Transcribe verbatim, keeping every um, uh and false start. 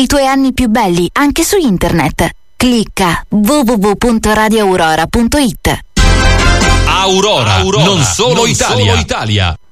tuoi anni più belli anche su internet. Clicca w w w punto radio aurora punto it. Aurora, Aurora, non solo non Italia. Solo Italia.